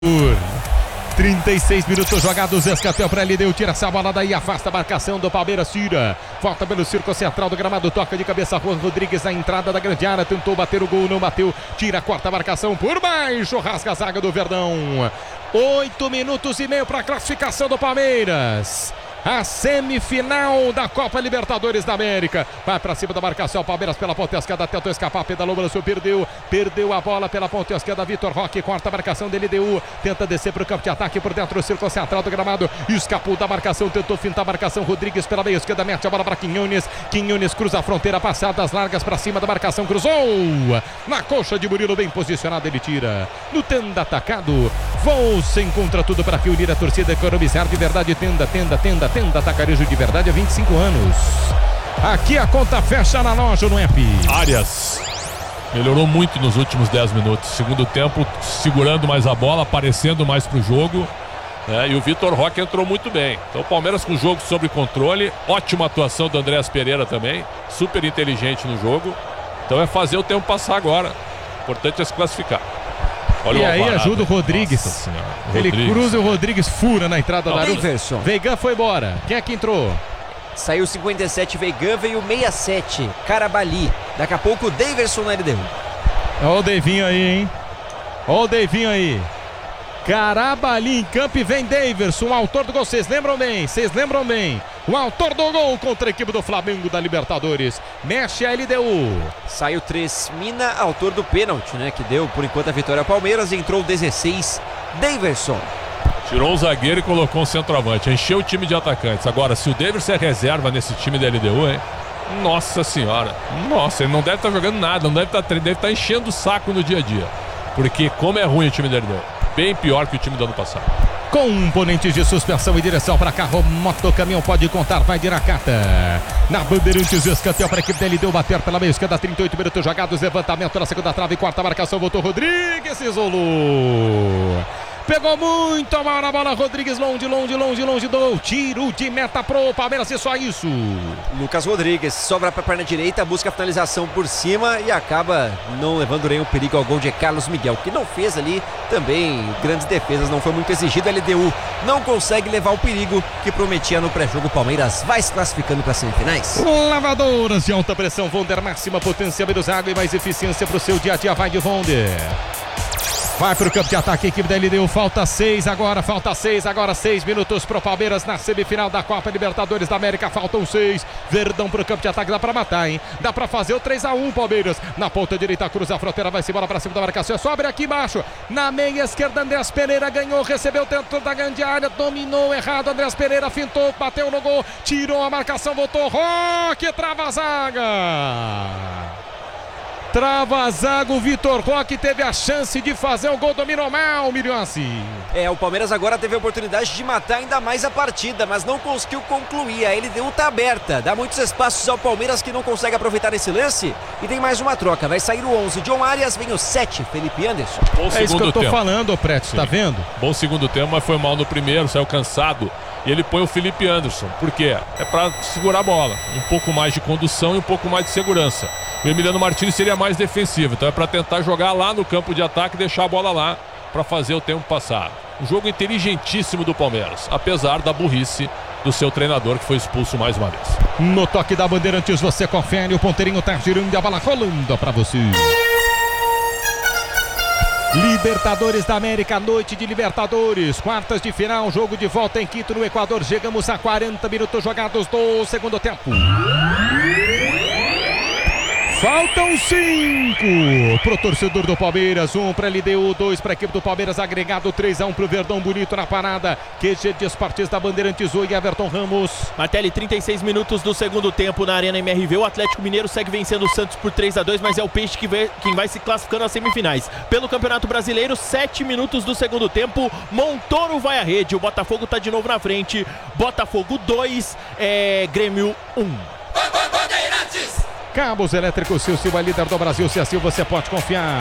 36 minutos jogados, Escatel para LDU, tira essa bola daí, afasta a marcação do Palmeiras, tira, volta pelo círculo central do gramado, toca de cabeça, Juan Rodrigues na entrada da grande área, tentou bater o gol, não bateu, tira, corta a marcação por baixo, rasga a zaga do Verdão. 8 minutos e meio para a classificação do Palmeiras. A semifinal da Copa Libertadores da América. Vai pra cima da marcação, Palmeiras pela ponta esquerda, tentou escapar, pedalou, balançou, perdeu a bola pela ponta esquerda, Vitor Roque, corta a marcação dele, LDU, tenta descer pro campo de ataque por dentro do círculo central do gramado, escapou da marcação, tentou fintar a marcação, Rodrigues pela meia esquerda, mete a bola para Quinhones cruza a fronteira, passadas largas pra cima da marcação, cruzou, na coxa de Murilo, bem posicionado, ele tira, no Tenda atacado, Volsen contra tudo para reunir a torcida, economizar de verdade, Tenda, atacarejo de verdade há 25 anos. Aqui a conta fecha na loja no app. Arias melhorou muito nos últimos 10 minutos. Segundo tempo, segurando mais a bola, aparecendo mais pro jogo. E o Vitor Roque entrou muito bem. Então o Palmeiras com o jogo sob controle. Ótima atuação do Andréas Pereira também. Super inteligente no jogo. Então é fazer o tempo passar agora. O importante é se classificar. Olha e aí ajuda o Rodrigues. Ele cruza e o Rodrigues fura na entrada da área. Veigan foi embora. Quem é que entrou? Saiu 57 Veigan, veio 67 Carabali. Daqui a pouco o Daverson na LDU. Olha o Deivinho aí, hein? Olha o Deivinho aí. Carabali em campo e vem Daverson, o autor do gol. Vocês lembram bem? O autor do gol contra a equipe do Flamengo da Libertadores. Mexe a LDU. Saiu 3 Mina, autor do pênalti, né? Que deu por enquanto a vitória ao Palmeiras. Entrou 16 Daverson. Tirou um zagueiro e colocou um centroavante. Encheu o time de atacantes. Agora, se o Daverson é reserva nesse time da LDU, hein? Nossa senhora. Nossa, ele não deve estar jogando nada. Não deve estar enchendo o saco no dia a dia. Porque como é ruim o time da LDU. Bem pior que o time do ano passado. Componentes de suspensão e direção para carro, moto, caminhão, pode contar, vai de Nakata. Na Bandeirantes, Escatel para a equipe dele, deu bater pela meia esquerda, 38 minutos jogados, levantamento na segunda trave, quarta marcação, voltou Rodrigues, isolou. Pegou muito mal na bola, Rodrigues, longe do tiro de meta pro Palmeiras, e só isso. Lucas Rodrigues sobra para a perna direita, busca a finalização por cima e acaba não levando nenhum perigo ao gol de Carlos Miguel, que não fez ali também grandes defesas, não foi muito exigido. A LDU não consegue levar o perigo que prometia no pré-jogo. Palmeiras vai se classificando para as semifinais. Lavadoras de alta pressão, Vonder, máxima potência, menos água e mais eficiência para o seu dia a dia, vai de Vonder. Vai para o campo de ataque, a equipe da LDU, falta 6 agora, 6 minutos para o Palmeiras na semifinal da Copa Libertadores da América, faltam 6, Verdão para o campo de ataque, dá para matar, hein? Dá para fazer o 3-1, Palmeiras, na ponta direita, cruza a fronteira, vai-se embora para cima da marcação, é só abrir aqui embaixo, na meia esquerda, Andréas Pereira ganhou, recebeu dentro da grande área, dominou errado, Andréas Pereira fintou, bateu no gol, tirou a marcação, voltou, Roque, trava a zaga. Trava a zaga, o Vitor Roque teve a chance de fazer o gol, dominou mal, Miriossi. O Palmeiras agora teve a oportunidade de matar ainda mais a partida, mas não conseguiu concluir. A LDU tá aberta, dá muitos espaços ao Palmeiras, que não consegue aproveitar esse lance. E tem mais uma troca, vai sair o 11, John Arias, vem o 7, Felipe Anderson. É isso que eu tô falando, Preto, tá vendo? Bom segundo tempo, mas foi mal no primeiro, saiu cansado. E ele põe o Felipe Anderson, por quê? É para segurar a bola, um pouco mais de condução e um pouco mais de segurança. O Emiliano Martins seria mais defensivo, então é para tentar jogar lá no campo de ataque e deixar a bola lá para fazer o tempo passar. Um jogo inteligentíssimo do Palmeiras, apesar da burrice do seu treinador, que foi expulso mais uma vez. No toque da Bandeirantes você confere, o ponteirinho tá girando, a bola rolando para você. Libertadores da América, noite de Libertadores, quartas de final, jogo de volta em Quito, no Equador. Chegamos a 40 minutos jogados do segundo tempo. Faltam 5 pro torcedor do Palmeiras, 1 para LDU, 2 para a equipe do Palmeiras, agregado 3-1 pro Verdão, bonito na parada. QG de Esportes da Bandeirantes, e Everton Ramos. Martelli, 36 minutos do segundo tempo na Arena MRV, o Atlético Mineiro segue vencendo o Santos por 3-2, mas é o Peixe quem vai se classificando às semifinais. Pelo Campeonato Brasileiro, 7 minutos do segundo tempo, Montoro vai à rede, o Botafogo tá de novo na frente, Botafogo 2, Grêmio 1. Cabos Elétricos, se o Silva é líder do Brasil, se assim você pode confiar.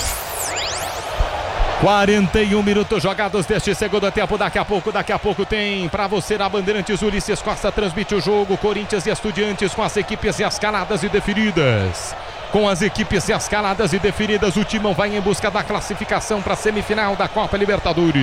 41 minutos jogados deste segundo tempo, daqui a pouco tem para você na Bandeirantes. Ulisses Costa transmite o jogo, Corinthians e Estudiantes com as equipes escaladas e definidas. Com as equipes escaladas e definidas, o Timão vai em busca da classificação para a semifinal da Copa Libertadores.